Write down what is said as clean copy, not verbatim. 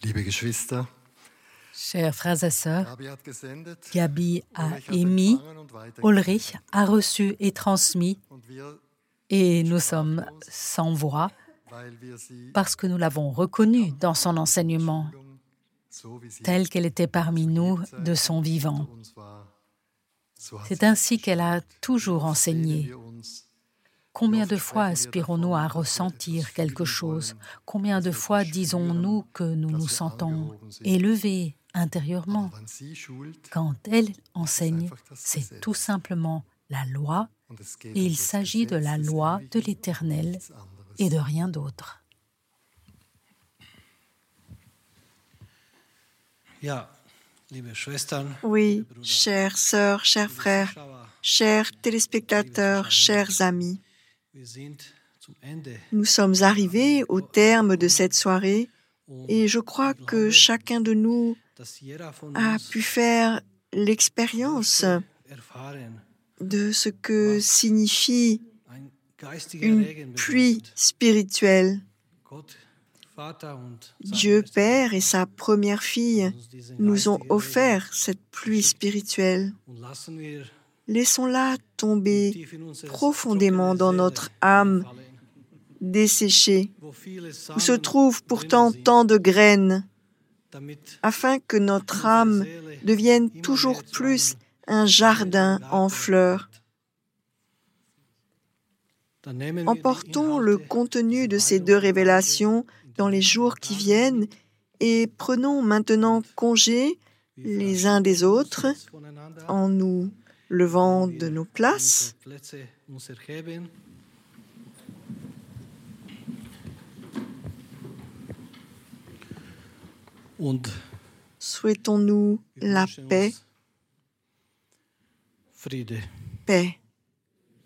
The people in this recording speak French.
Liebe Geschwister, Chers frères et sœurs, Gabi hat gesendet, Gabi a Ulrich hat émis, empfangen und weitergegeben. Ulrich a reçu et transmis, Und wir, et nous sommes sans voix weil wir sie parce que nous l'avons reconnue dans son enseignement, so wie sie telle qu'elle était parmi nous de son vivant. unter uns war, so hat C'est sie ainsi qu'elle a toujours sehnen enseigné. wir uns. Combien de fois aspirons-nous à ressentir quelque chose? Combien de fois disons-nous que nous nous sentons élevés intérieurement? Wann sie schult, Quand elle enseigne, c'est tout simplement la loi, und es geht et um il das s'agit de la Gesetz des loi de Ewigen, l'Éternel nichts anderes. et de rien d'autre. Ja, liebe Schwestern, Oui, chères sœurs, chers frères, Zuschauer, chers téléspectateurs, chers amis, wir sind zum Ende nous sommes arrivés au terme de cette soirée et je crois que chacun de nous dass jeder von a uns pu faire l'expérience erfahren, de ce que signifie ein geistiger une Regen pluie bedeutet. spirituelle. Gott, Vater und Dieu sein Père et sa première fille uns diesen nous ont geistigen offert cette pluie spirituelle. Regen und lassen wir Laissons-la tomber tief in unsere profondément trockene dans Seele notre âme fallen, desséchée, wo viele où se Samen trouvent drinnen pourtant sind, tant de graines, damit afin que notre unsere âme Seele devienne immer toujours mehr zu plus einem un jardin Garten en fleurs. wird. Dann nehmen wir die Emportons le Inhalte contenu de dieser ces deux Weihung révélations in die dans les jours qui viennent et prenons maintenant congé Wir les uns des verabschieden autres uns voneinander, en nous levant indem de wir nos von places. unseren Plätzen uns erheben. Und Souhaitons-nous wir la wünschen paix, uns Friede. paix.